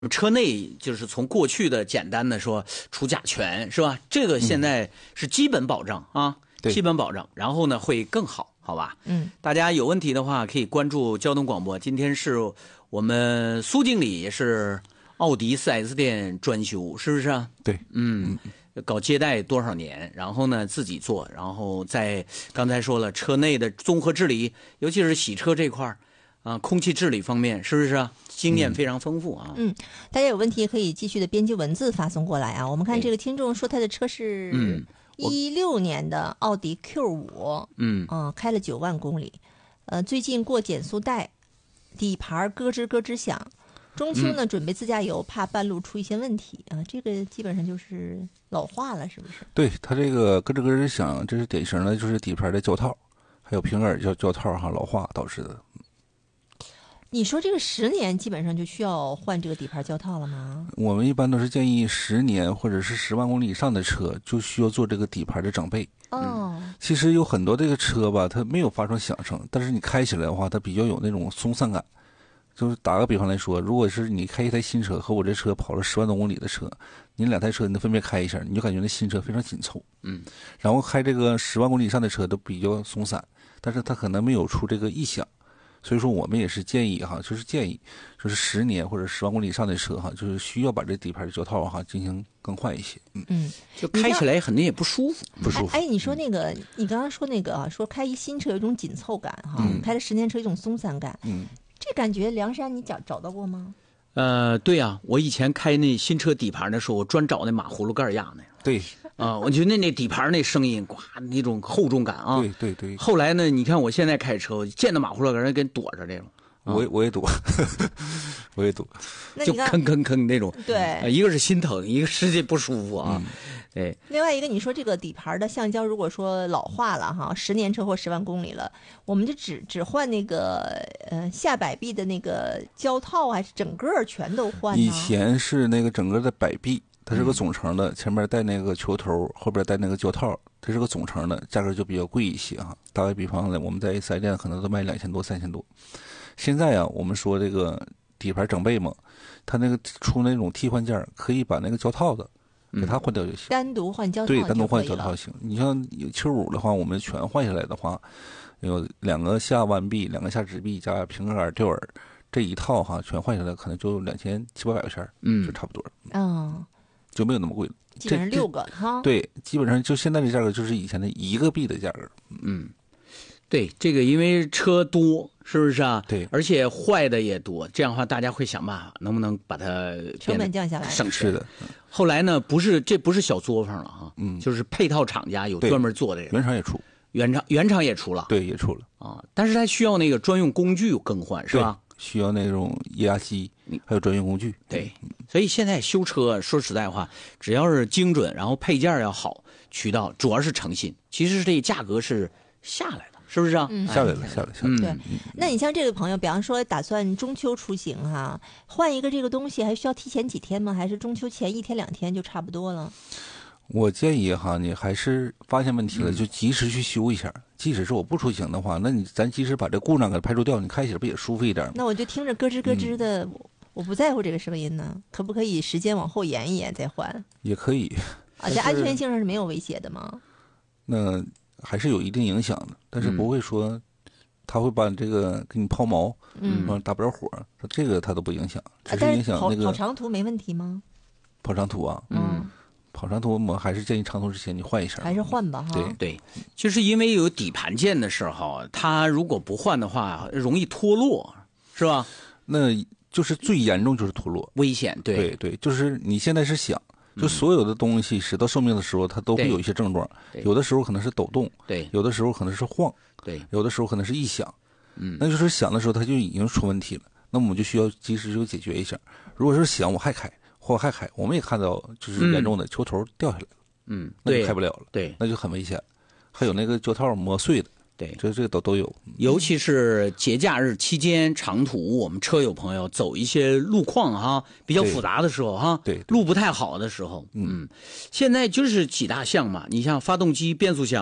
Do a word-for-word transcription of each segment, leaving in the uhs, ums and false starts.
车内就是从过去的简单的说除甲醛是吧？这个现在是基本保障、嗯、啊，基本保障。然后呢会更好，好吧？ 嗯， 大家有问题的话可以关注交通广播。今天是我们苏经理也是奥迪 四 S 店专修，是不是啊？ 对， 嗯。搞接待多少年，然后呢自己做，然后在刚才说了车内的综合治理，尤其是洗车这块啊，空气治理方面是不是啊？经验非常丰富啊。 嗯，大家有问题可以继续的编辑文字发送过来啊。我们看这个听众说他的车是一六年的奥迪 Q 五， 嗯， 啊，开了九万公里，呃，最近过减速带，底盘咯吱咯吱响。中秋呢，准备自驾游，怕半路出一些问题啊，这个基本上就是老化了，是不是？ 对，它这个咯吱咯吱响，这是典型的，就是底盘的胶套，还有平耳胶胶套哈老化导致的。 你说这个十年基本上就需要换这个底盘胶套了吗？ 我们一般都是建议十年或者是十万公里以上的车就需要做这个底盘的整备。 哦、 嗯，其实有很多这个车吧，它没有发生响声，但是你开起来的话，它比较有那种松散感。就是打个比方来说，如果是你开一台新车和我这车跑了十万多公里的车，你两台车你都分别开一下，你就感觉那新车非常紧凑， 嗯， 然后开这个十万公里以上的车都比较松散，但是它可能没有出这个异响，所以说我们也是建议哈，就是建议就是十年或者十万公里以上的车哈，就是需要把这底盘的胶套哈进行更换一些，嗯嗯， 就开起来肯定也不舒服， 不舒服。 哎，你说那个，嗯、你刚刚说那个啊，说开一新车有一种紧凑感哈， 嗯、 开了十年车有一种松散感， 嗯。 这感觉梁山你找找到过吗？ 呃，对呀、啊，我以前开那新车底盘的时候，我专找那马葫芦盖压那。 对， 啊、呃，我觉得那底盘那声音，呱，那种厚重感啊。 对对对。 后来呢，你看我现在开车，我见到马葫芦盖人给躲着这种。 啊、我我也躲，我也躲， 就吭吭吭那种。 对、 呃，一个是心疼，一个实际不舒服啊。嗯对， 另外一个你说这个底盘的橡胶如果说老化了哈，十年车或十万公里了，我们就只只换那个呃下摆臂的那个胶套，还是整个全都换呢？ 以前是那个整个的摆臂，它是个总成的，嗯、前面带那个球头，后边带那个胶套，这是个总成的，价格就比较贵一些哈。打个比方呢，我们在四 S 店可能都卖两千多、三千多。现在啊，我们说这个底盘整备嘛，它那个出那种替换件，可以把那个胶套的。给它换掉就行， 单独换胶套， 对，单独换胶套行。你像有 Q 五的话，我们全换下来的话，有两个下弯臂、两个下直臂加平盖耳、吊耳这一套哈，全换下来可能就两千七八百块钱，嗯，就差不多了， 嗯， 就没有那么贵了。 基本上六个哈， 对，基本上就现在的价格就是以前的一个臂的价格， 嗯。对，这个因为车多，是不是啊？ 对， 而且坏的也多，这样的话大家会想办法，能不能把它成本降下来， 省是的。 后来呢，不是这不是小作坊了哈， 嗯， 就是配套厂家有专门做的， 原厂也出， 原厂原厂也出了， 对，也出了啊，但是它需要那个专用工具更换，是吧？ 需要那种液压机，还有专用工具。 对，所以现在修车说实在话，只要是精准，然后配件要好，渠道主要是诚信，其实这价格是下来的。是不是啊？ 嗯、 下来了，下来了，下来了。 对， 嗯、 那你像这个朋友，比方说打算中秋出行哈、啊，换一个这个东西，还需要提前几天吗？还是中秋前一天两天就差不多了？ 我建议哈，你还是发现问题了，就及时去修一下。嗯、即使是我不出行的话，那你咱及时把这故障给它排除掉，你开起来不也舒服一点吗？ 那我就听着咯吱咯吱的，嗯、我不在乎这个声音呢，可不可以时间往后延一延再换？ 也可以。 啊，在安全性上是没有威胁的吗？ 那还是有一定影响的，但是不会说他会把这个给你抛锚， 嗯， 打不着火，这个他都不影响，只是影响那个、 啊、跑, 跑长途没问题吗？ 跑长途啊， 嗯， 跑长途我们还是建议长途之前你换一下， 还是换吧哈。 对对，就是因为有底盘件的时候，它如果不换的话，容易脱落，是吧？ 那就是最严重就是脱落， 危险。对对对，就是你现在是想。就所有的东西使到寿命的时候，它都会有一些症状，有的时候可能是抖动， 对， 有的时候可能是晃， 对， 有的时候可能是异响， 嗯， 那就是响的时候它就已经出问题了，那么我们就需要及时就解决一下。如果是响我还开或还开，我们也看到就是严重的球头掉下来了， 嗯， 那就开不了了， 对， 那就很危险。还有那个胶套磨碎的。 对， 这这个都都有， 尤其是节假日期间长途，我们车友朋友走一些路况哈比较复杂的时候哈， 对， 路不太好的时候，嗯，现在就是几大项嘛，你像发动机、变速箱、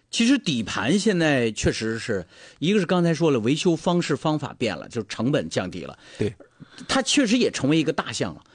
其实底盘现在确实是一个是刚才说了，维修方式方法变了，就成本降低了。 对， 它确实也成为一个大项了。